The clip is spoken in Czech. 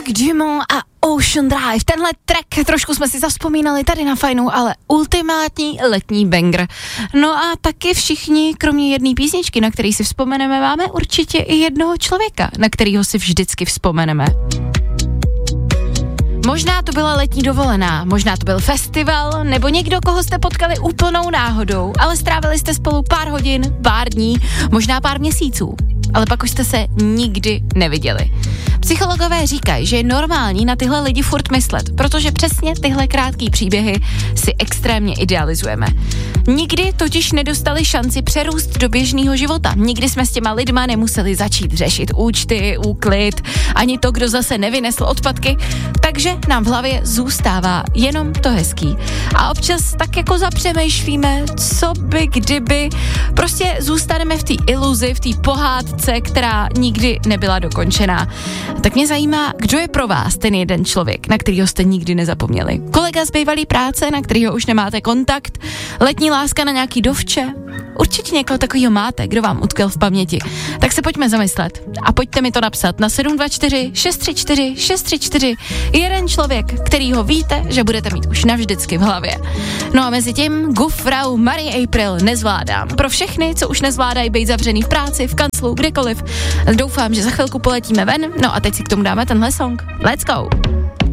Mark Dumont a Ocean Drive. Tenhle track, trošku jsme si zavzpomínali tady na Fajnu, ale ultimátní letní banger. No a taky všichni, kromě jedné písničky, na který si vzpomeneme, máme určitě i jednoho člověka, na kterýho si vždycky vzpomeneme. Možná to byla letní dovolená, možná to byl festival, nebo někdo, koho jste potkali úplnou náhodou, ale strávili jste spolu pár hodin, pár dní, možná pár měsíců, ale pak už jste se nikdy neviděli. Psychologové říkají, že je normální na tyhle lidi furt myslet, protože přesně tyhle krátký příběhy si extrémně idealizujeme. Nikdy totiž nedostali šanci přerůst do běžného života. Nikdy jsme s těma lidma nemuseli začít řešit účty, úklid, ani to, kdo zase nevynesl odpadky, takže nám v hlavě zůstává jenom to hezký. A občas tak jako zapřemýšlíme, co by kdyby, prostě zůstaneme v té iluzi, v té pohádce, která nikdy nebyla dokončená. Tak mě zajímá, kdo je pro vás ten jeden člověk, na kterýho jste nikdy nezapomněli. Kolega z bývalý práce, na kterýho už nemáte kontakt, letní láska na nějaký dovče. Určitě někoho takovýho máte, kdo vám utkvěl v paměti. Tak se pojďme zamyslet a pojďte mi to napsat na 724 634 634. Jeden člověk, kterýho víte, že budete mít už navždycky v hlavě. No a mezi tím Gufrau Marie April nezvládám. Pro všechny, co už nezvládají být zavřený v práci, v kanclu, kdekoliv. Doufám, že za chvilku poletíme ven. No a teď si k tomu dáme tenhle song. Let's go!